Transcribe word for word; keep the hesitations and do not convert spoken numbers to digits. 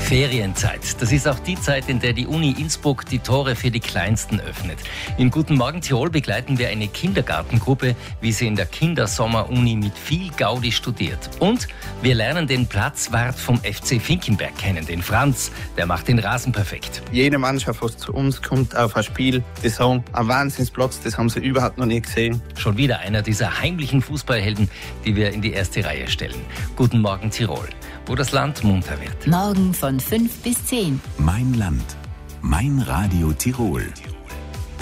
Ferienzeit. Das ist auch die Zeit, in der die Uni Innsbruck die Tore für die Kleinsten öffnet. In Guten Morgen Tirol begleiten wir eine Kindergartengruppe, wie sie in der Kindersommer-Uni mit viel Gaudi studiert. Und wir lernen den Platzwart vom F C Finkenberg kennen, den Franz. Der macht den Rasen perfekt. Jede Mannschaft, die zu uns kommt auf ein Spiel, die sagen, ein Wahnsinnsplatz, das haben sie überhaupt noch nie gesehen. Schon wieder einer dieser heimlichen Fußballhelden, die wir in die erste Reihe stellen. Guten Morgen Tirol, wo das Land munter wird. Morgen von fünf bis zehn. Mein Land. Mein Radio Tirol.